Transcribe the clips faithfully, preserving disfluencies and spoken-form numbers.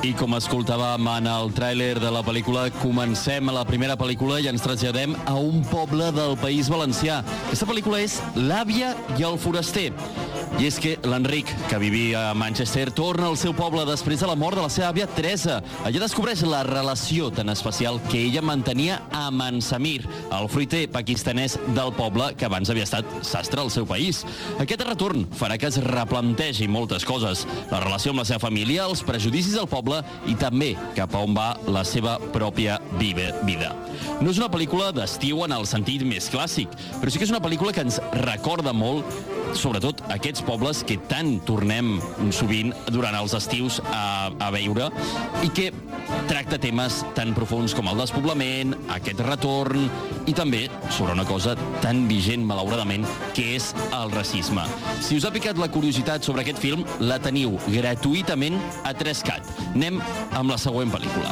I com escoltàvem en el tràiler de la pel·lícula, comencem a la primera pel·lícula i ens traslladem a un poble del País Valencià. Aquesta pel·lícula és L'àvia i el foraster. I és que l'Enric, que vivia a Manchester, torna al seu poble després de la mort de la seva àvia Teresa. Allà descobreix la relació tan especial que ella mantenia amb en Samir, el fruiter pakistanès del poble que abans havia estat sastre al seu país. Aquest retorn farà que es replantegi moltes coses. La relació amb la seva família, els prejudicis del poble i també cap a on va la seva pròpia vida. No és una pel·lícula d'estiu en el sentit més clàssic, però sí que és una pel·lícula que ens recorda molt, sobretot aquests pobles que tant tornem sovint durant els estius a, a veure i que tracta temes tan profuns com el despoblament, aquest retorn i també sobre una cosa tan vigent, malauradament, que és el racisme. Si us ha picat la curiositat sobre aquest film, la teniu gratuïtament a Trescat. Anem amb la següent pel·lícula.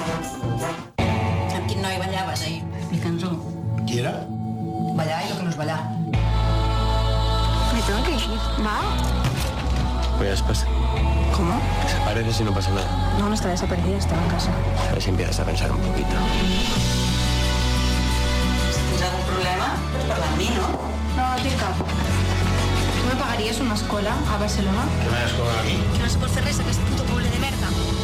Amb quin noi ballaves ahir? Explica'ns-ho. Qui era? Ballar i lo que no és ballar. Me tengo que ir, ¿va? Pues ya después. ¿Cómo? Desapareces y no pasa nada. No, no está desaparecida, estaba en casa. A ver si empiezas a pensar un poquito. Si tens algun problema, pots parlar amb mi, no? No, no tinc cap. Tu me pagaries una escola a Barcelona? Que m'has cobrat a mi? Que no se pot fer res, aquest puto poble de merda.